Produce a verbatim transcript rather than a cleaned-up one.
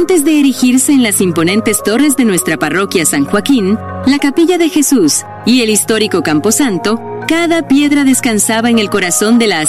Antes de erigirse en las imponentes torres de nuestra parroquia San Joaquín, la Capilla de Jesús y el histórico Camposanto, cada piedra descansaba en el corazón de la